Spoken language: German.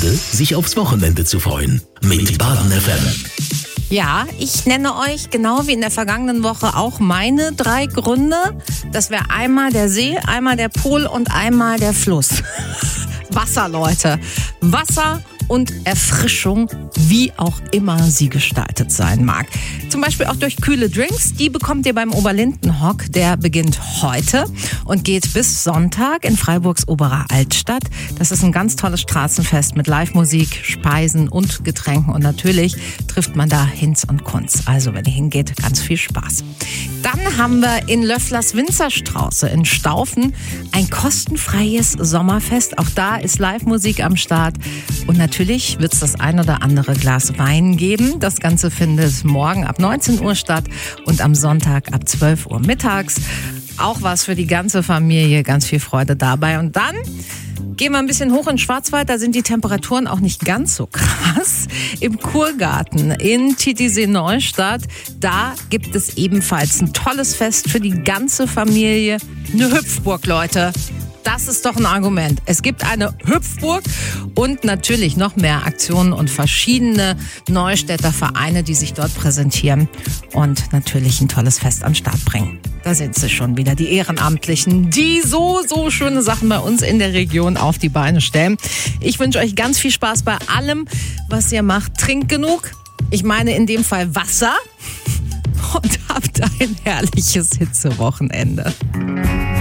Gründe, sich aufs Wochenende zu freuen. Mit Baden FM. Ja, ich nenne euch genau wie in der vergangenen Woche auch meine 3 Gründe. Das wäre einmal der See, einmal der Pool und einmal der Fluss. Wasser, Leute. Wasser und Erfrischung, wie auch immer sie gestaltet sein mag. Zum Beispiel auch durch kühle Drinks. Die bekommt ihr beim Oberlindenhock. Der beginnt heute und geht bis Sonntag in Freiburgs Oberer Altstadt. Das ist ein ganz tolles Straßenfest mit Live-Musik, Speisen und Getränken. Und natürlich trifft man da Hinz und Kunz. Also wenn ihr hingeht, ganz viel Spaß. Dann haben wir in Löfflers Winzerstrauße in Staufen ein kostenfreies Sommerfest. Auch da ist Live-Musik am Start. Und natürlich wird es das ein oder andere Glas Wein geben. Das Ganze findet morgen ab 19 Uhr statt und am Sonntag ab 12 Uhr mittags. Auch was für die ganze Familie, ganz viel Freude dabei. Und dann gehen wir ein bisschen hoch in den Schwarzwald, da sind die Temperaturen auch nicht ganz so krass. Im Kurgarten in Titisee-Neustadt, da gibt es ebenfalls ein tolles Fest für die ganze Familie. Eine Hüpfburg, Leute. Das ist doch ein Argument. Es gibt eine Hüpfburg und natürlich noch mehr Aktionen und verschiedene Neustädter Vereine, die sich dort präsentieren und natürlich ein tolles Fest an den Start bringen. Da sind sie schon wieder, die Ehrenamtlichen, die so schöne Sachen bei uns in der Region auf die Beine stellen. Ich wünsche euch ganz viel Spaß bei allem, was ihr macht. Trinkt genug. Ich meine in dem Fall Wasser. Und habt ein herrliches Hitzewochenende.